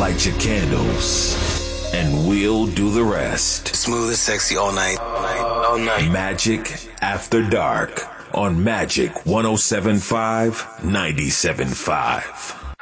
light your candles, and we'll do the rest. Smooth and sexy all night. All night. Magic After Dark on Magic 107.5, 97.5.